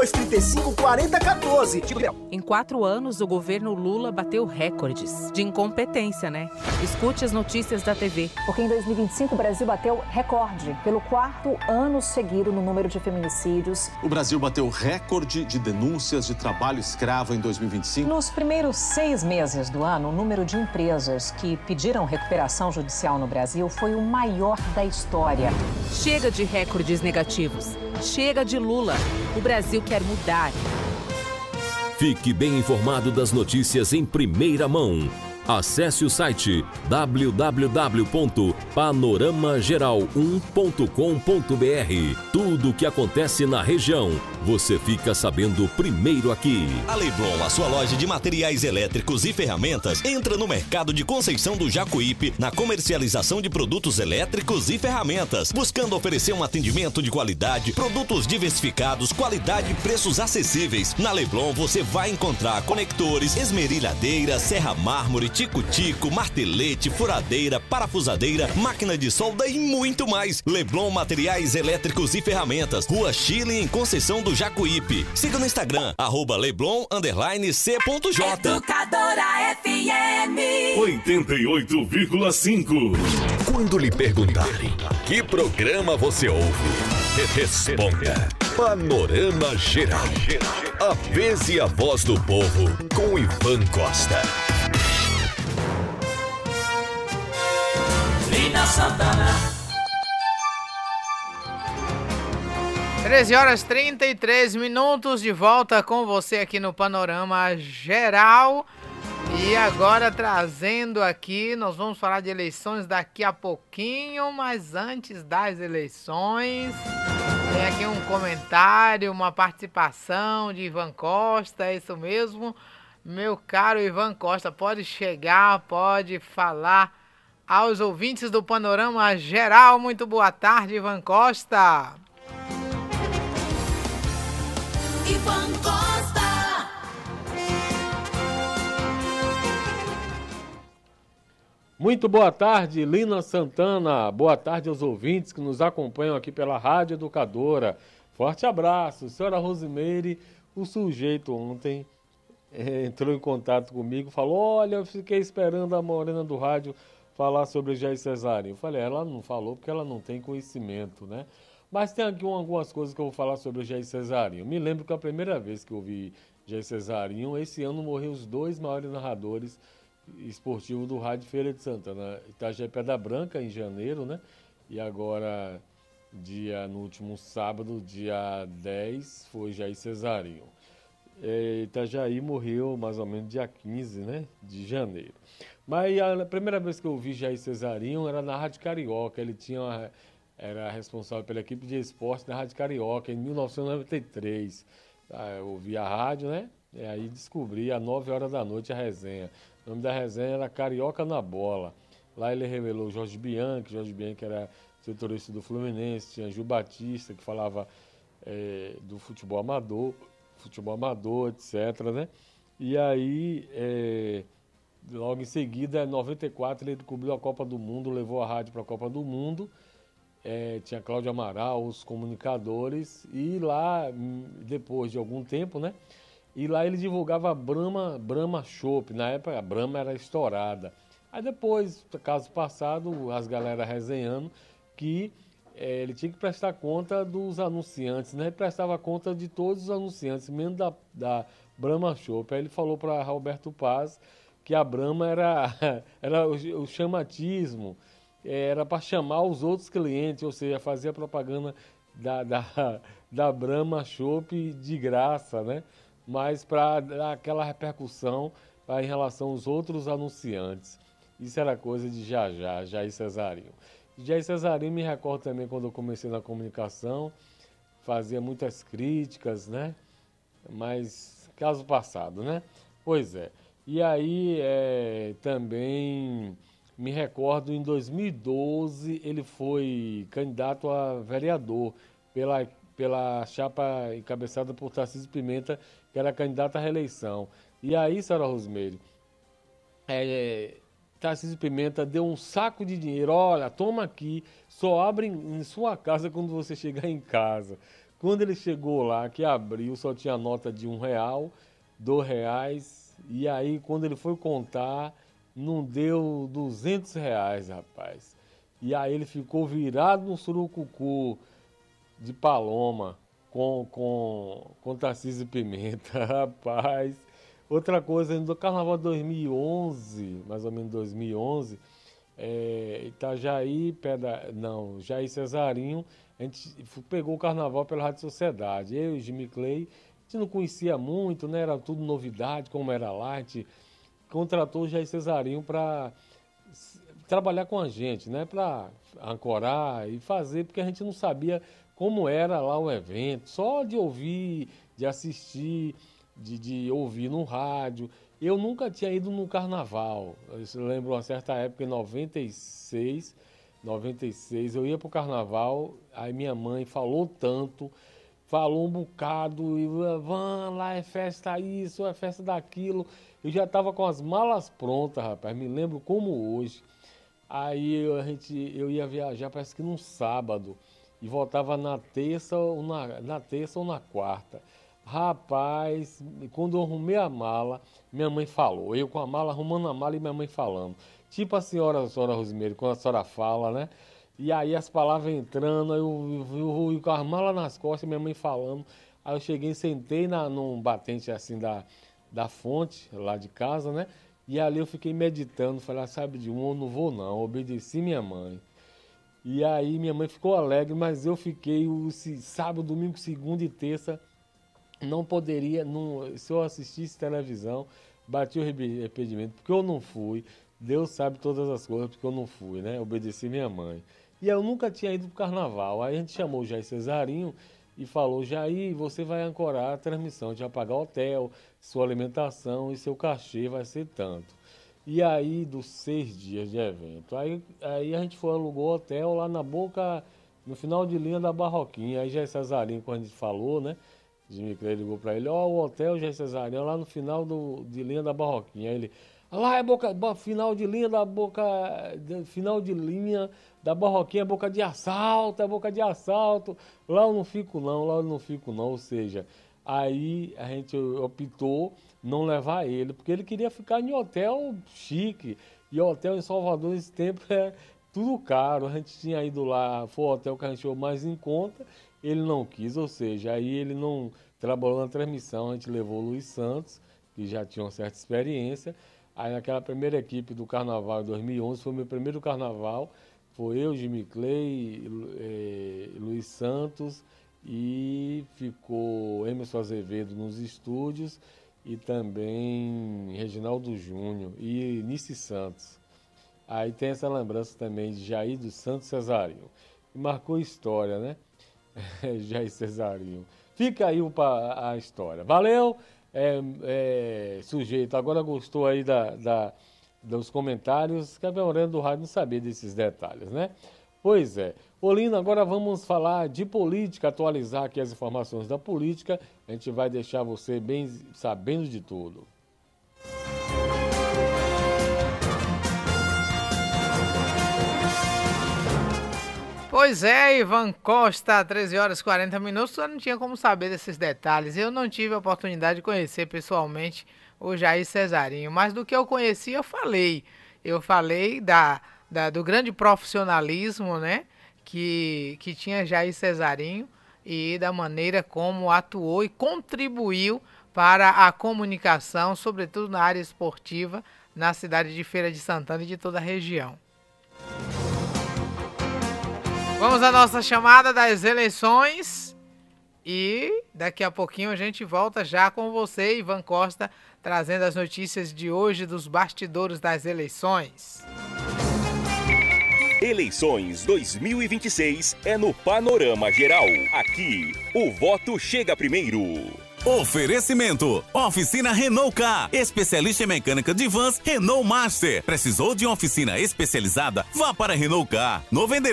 3235 4014. Em 4 anos, o governo Lula bateu recordes de incompetência, né? Escute as notícias da TV. Porque em 2025 o Brasil bateu recorde pelo 4º ano seguido no número de feminicídios. O Brasil bateu recorde de denúncias de trabalho escravo em 2025. Nos primeiros 6 meses do ano, o número de empresas que pediram recuperação judicial no Brasil foi o maior da história. Chega de recordes negativos. Chega de Lula. O Brasil quer mudar. Fique bem informado das notícias em primeira mão. Acesse o site www.panoramageral1.com.br. Tudo o que acontece na região, você fica sabendo primeiro aqui. A Leblon, a sua loja de materiais elétricos e ferramentas, entra no mercado de Conceição do Jacuípe na comercialização de produtos elétricos e ferramentas, buscando oferecer um atendimento de qualidade, produtos diversificados, qualidade e preços acessíveis. Na Leblon você vai encontrar conectores, esmerilhadeira, serra-mármore, tico-tico, martelete, furadeira, parafusadeira, máquina de solda e muito mais. Leblon Materiais Elétricos e Ferramentas, Rua Chile, em Conceição do Jacuípe. Siga no Instagram, @leblon_c.j. Educadora FM 88,5. Quando lhe perguntarem que programa você ouve, responda Panorama Geral. A vez e a voz do povo com Ivan Costa. Santana. 13h33, de volta com você aqui no Panorama Geral. E agora trazendo aqui, nós vamos falar de eleições daqui a pouquinho, mas antes das eleições, tem aqui um comentário, uma participação de Ivan Costa, é isso mesmo. Meu caro Ivan Costa, pode chegar, pode falar aos ouvintes do Panorama Geral. Muito boa tarde, Ivan Costa. Ivan Costa. Muito boa tarde, Lina Santana. Boa tarde aos ouvintes que nos acompanham aqui pela Rádio Educadora. Forte abraço. Senhora Rosimeire, o sujeito ontem entrou em contato comigo, falou: olha, eu fiquei esperando a Morena do Rádio falar sobre Jair Cesarinho. Eu falei, ela não falou porque ela não tem conhecimento, né? Mas tem aqui algumas coisas que eu vou falar sobre o Jair Cesarinho. Me lembro que a primeira vez que eu vi Jair Cesarinho, esse ano morreram os 2 maiores narradores esportivos do Rádio Feira de Santana. Itajaí Pedra Branca, em janeiro, né? E agora, no último sábado, dia 10, foi Jair Cesarinho. Itajaí morreu mais ou menos dia 15, né? De janeiro. Mas a primeira vez que eu vi Jair Cesarinho era na Rádio Carioca. Ele era responsável pela equipe de esporte da Rádio Carioca em 1993. Eu ouvi a rádio, né? E aí descobri às 9 horas da noite a resenha. O nome da resenha era Carioca na Bola. Lá ele revelou Jorge Bianchi era setorista do Fluminense, tinha Gil Batista, que falava do futebol amador, etc., né? E aí, logo em seguida, em 94, ele cobriu a Copa do Mundo, levou a rádio para a Copa do Mundo. Tinha Cláudio Amaral, os comunicadores, e lá, depois de algum tempo, né? E lá ele divulgava a Brahma Chopp. Na época a Brahma era estourada. Aí depois, caso passado, as galera resenhando que ele tinha que prestar conta dos anunciantes, né? Ele prestava conta de todos os anunciantes, menos da Brahma Chopp. Aí ele falou para Roberto Paz que a Brahma era o chamatismo, era para chamar os outros clientes, ou seja, fazia propaganda da Brahma Chopp de graça, né? Mas para dar aquela repercussão em relação aos outros anunciantes. Isso era coisa de Jair Cesarinho. Jair Cesarinho me recordo também quando eu comecei na comunicação, fazia muitas críticas, né? Mas caso passado, né? Pois é. E aí também me recordo, em 2012, ele foi candidato a vereador pela chapa encabeçada por Tarcísio Pimenta, que era candidata à reeleição. E aí, senhora Rosimeire, Tarcísio Pimenta deu um saco de dinheiro. Olha, toma aqui, só abre em sua casa quando você chegar em casa. quando ele chegou lá, que abriu, só tinha nota de R$1, R$2, e aí quando ele foi contar, não deu R$200, rapaz. E aí ele ficou virado no surucucu de Paloma com Tarcísio Pimenta, rapaz. Outra coisa, no Carnaval de 2011, mais ou menos 2011, Itajaí, Jair Cesarinho, a gente pegou o Carnaval pela Rádio Sociedade. Eu e Jimmy Clay, a gente não conhecia muito, né? Era tudo novidade, como era lá, a gente contratou o Jair Cesarinho para trabalhar com a gente, né? Para ancorar e fazer, porque a gente não sabia como era lá o evento, só de ouvir, de assistir, de ouvir no rádio. Eu nunca tinha ido no carnaval. Eu lembro uma certa época, em 96, eu ia pro carnaval, aí minha mãe falou um bocado, e lá é festa isso, é festa daquilo. Eu já estava com as malas prontas, rapaz, me lembro como hoje. Aí eu ia viajar, parece que num sábado, e voltava na terça ou na quarta. Rapaz, quando eu arrumei a mala, minha mãe falou. Eu com a mala, arrumando a mala e minha mãe falando. Tipo a senhora Rosemary, quando a senhora fala, né? E aí as palavras entrando, eu com a mala nas costas, minha mãe falando. Aí eu cheguei e sentei num batente assim da fonte, lá de casa, né? E ali eu fiquei meditando, falei, sabe de um, eu não vou não, obedeci minha mãe. E aí minha mãe ficou alegre, mas eu fiquei sábado, domingo, segunda e terça, não poderia, se eu assistisse televisão, bati o arrependimento, porque eu não fui. Deus sabe todas as coisas, porque eu não fui, né? Obedeci minha mãe. E eu nunca tinha ido pro carnaval. Aí a gente chamou o Jair Cesarinho e falou, Jair, você vai ancorar a transmissão, a gente vai pagar hotel, sua alimentação e seu cachê vai ser tanto. E aí, dos 6 dias de evento, aí a gente alugou o hotel lá na boca, no final de linha da Barroquinha. Aí Jair Cesarinho, quando a gente falou, né? Jimmy Clay ligou para ele, o hotel Jair Cesarinho, lá no final de linha da Barroquinha. Aí ele, lá é final de linha da Barroquinha, é boca de assalto, lá eu não fico não, ou seja, aí a gente optou não levar ele, porque ele queria ficar em hotel chique, e hotel em Salvador nesse tempo é tudo caro. A gente tinha ido lá, foi o hotel que a gente achou mais em conta, ele não quis, ou seja, aí ele não trabalhou na transmissão. A gente levou o Luiz Santos, que já tinha uma certa experiência. Aí naquela primeira equipe do carnaval de 2011, foi o meu primeiro carnaval, foi eu, Jimmy Clay, Luiz Santos, e ficou Emerson Azevedo nos estúdios, e também Reginaldo Júnior e Nice Santos. Aí tem essa lembrança também de Jair dos Santos Cesarinho, que marcou história, né? Jair Cesarinho. Fica aí a história. Valeu, sujeito. Agora gostou aí dos comentários, que a memória do rádio não sabia desses detalhes, né? Pois é. Olino, agora vamos falar de política, atualizar aqui as informações da política. A gente vai deixar você bem sabendo de tudo. Pois é, Ivan Costa, 13 horas e 40 minutos, eu não tinha como saber desses detalhes. Eu não tive a oportunidade de conhecer pessoalmente o Jair Cesarinho, mas do que eu conheci eu falei. Eu falei do grande profissionalismo, né, que tinha Jair Cesarinho e da maneira como atuou e contribuiu para a comunicação, sobretudo na área esportiva, na cidade de Feira de Santana e de toda a região. Vamos à nossa chamada das eleições e daqui a pouquinho a gente volta já com você, Ivan Costa, trazendo as notícias de hoje dos bastidores das eleições. Eleições 2026 é no Panorama Geral. Aqui, o voto chega primeiro. Oferecimento: Oficina Renault Car, especialista em mecânica de vans Renault Master. Precisou de uma oficina especializada? Vá para Renault Car. Novo endereço